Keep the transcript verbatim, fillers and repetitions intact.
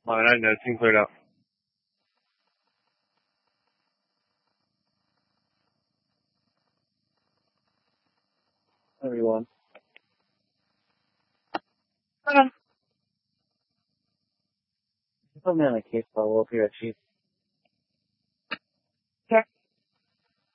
Alright, I know, it's been cleared up. Everyone. Uh, put me on a case level up here at Chief.